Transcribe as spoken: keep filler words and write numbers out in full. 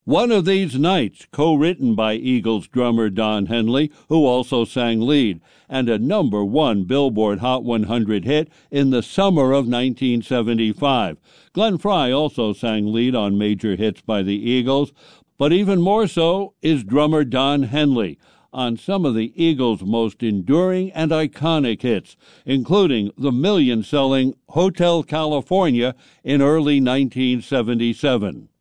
One of These Nights, co-written by Eagles drummer Don Henley, who also sang lead, and a number one Billboard Hot one hundred hit in the summer of nineteen seventy-five. Glenn Frey also sang lead on major hits by the Eagles, but even more so is drummer Don Henley on some of the Eagles' most enduring and iconic hits, including the million-selling Hotel California in early nineteen seventy-seven.